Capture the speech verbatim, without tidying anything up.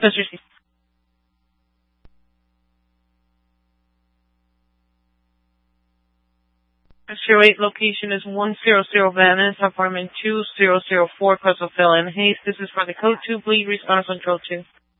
That's received. Your eight location is one hundred Venice, apartment two zero zero four, Crestwell, in Hayes. This is for the code two, bleed, respond control two.